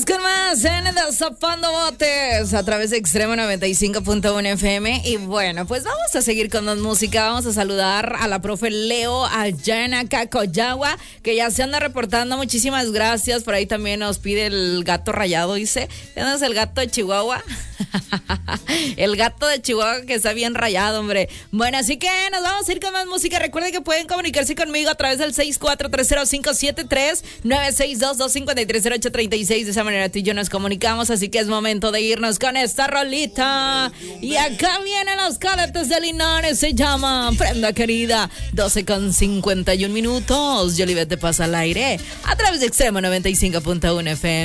con más en Destapando Botes a través de Extremo 95.1 FM. Y bueno, pues vamos a seguir con más música. Vamos a saludar a la profe Leo allá en Acacoyagua, que ya se anda reportando. Muchísimas gracias. Por ahí también nos pide el gato rayado, dice. ¿Quién es el gato de Chihuahua? El gato de Chihuahua que está bien rayado, hombre. Bueno, así que nos vamos a ir con más música. Recuerden que pueden comunicarse conmigo a través del 6430-573 962-253-0836. De esa manera tú y yo nos comunicamos, así que es momento de irnos con esta rolita. Y acá vienen los cadetes de Linares, se llama Prenda Querida. 12:51 minutos. Yolibet te pasa al aire a través de Extremo 95.1 FM.